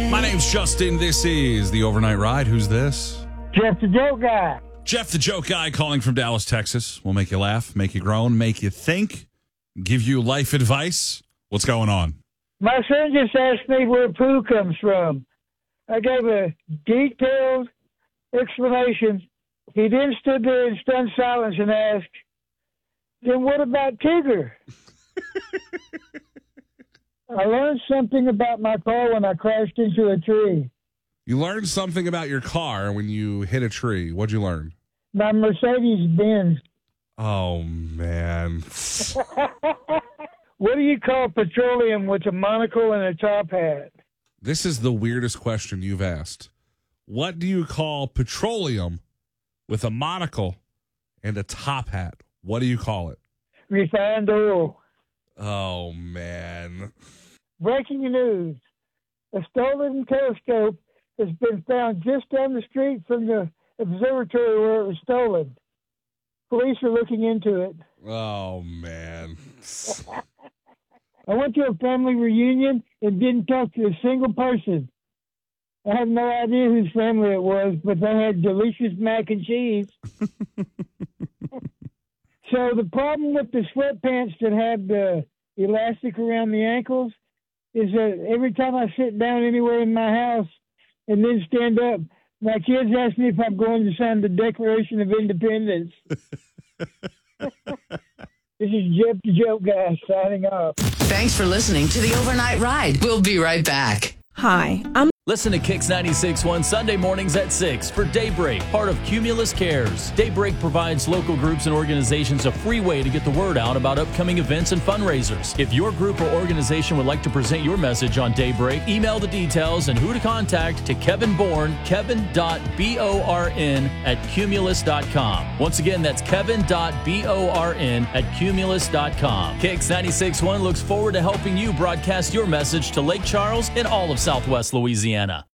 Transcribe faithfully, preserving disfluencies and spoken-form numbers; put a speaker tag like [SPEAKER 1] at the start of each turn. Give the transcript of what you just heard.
[SPEAKER 1] My name's Justin. This is the Overnight Ride. Who's this?
[SPEAKER 2] Jeff the Joke Guy.
[SPEAKER 1] Jeff the Joke Guy calling from Dallas, Texas. We'll make you laugh, make you groan, make you think, give you life advice. What's going on?
[SPEAKER 2] My son just asked me where poo comes from. I gave a detailed explanation. He then stood there in stunned silence and asked, then what about Tigger? I learned something about my car when I crashed into a tree.
[SPEAKER 1] You learned something about your car when you hit a tree. What'd you learn?
[SPEAKER 2] My Mercedes-Benz.
[SPEAKER 1] Oh, man.
[SPEAKER 2] What do you call petroleum with a monocle and a top hat?
[SPEAKER 1] This is the weirdest question you've asked. What do you call petroleum with a monocle and a top hat? What do you call it?
[SPEAKER 2] Refined oil.
[SPEAKER 1] Oh, man.
[SPEAKER 2] Breaking news. A stolen telescope has been found just down the street from the observatory where it was stolen. Police are looking into it.
[SPEAKER 1] Oh, man.
[SPEAKER 2] I went to a family reunion and didn't talk to a single person. I have no idea whose family it was, but they had delicious mac and cheese. So the problem with the sweatpants that have the elastic around the ankles is that every time I sit down anywhere in my house and then stand up, my kids ask me if I'm going to sign the Declaration of Independence. This is Jeff the Joke Guy signing off.
[SPEAKER 3] Thanks for listening to the Overnight Ride. We'll be right back.
[SPEAKER 4] Hi, I'm
[SPEAKER 5] Listen to Kix ninety-six point one Sunday mornings at six for Daybreak, part of Cumulus Cares. Daybreak provides local groups and organizations a free way to get the word out about upcoming events and fundraisers. If your group or organization would like to present your message on Daybreak, email the details and who to contact to Kevin Bourne, kevin dot born at cumulus dot com. Once again, that's kevin dot born at cumulus dot com. Kix ninety-six point one looks forward to helping you broadcast your message to Lake Charles and all of Southwest Louisiana.